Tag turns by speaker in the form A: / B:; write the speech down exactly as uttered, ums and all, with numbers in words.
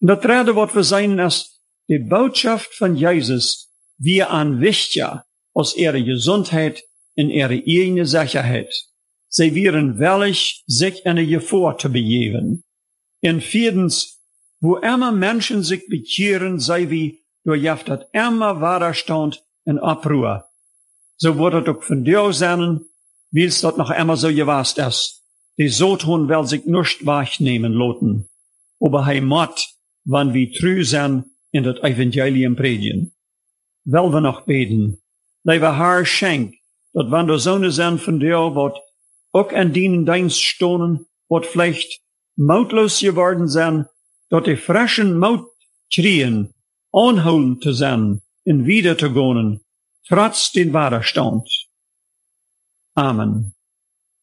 A: Und das dritte, was wir sein, ist, die Botschaft von Jesus, wir an wichtiger als ihre Gesundheit und ihre eigene Sicherheit. Sie wären willig, sich in eine Gefahr zu begeben. Und viertens, wo immer Menschen sich bekehren, sei wie durch das immer Widerstand und Abruhr. So wird es auch von dir sein, wie es dort noch immer so gewesen ist. Die Satan will sich nicht wahrnehmen lassen. Aber er muss, wenn wir treu sind, in das Evangelium predigen. Will wir noch beten. Lieber Herr, schenk, dass wenn du Söhne sind von dir, wat auch an deinen Dienst stonen, wat vielleicht mautlos geworden sind, dass die frischen Maut kriegen, anholen zu sein, und wieder zu gehen, trotz den Widerstand. Amen.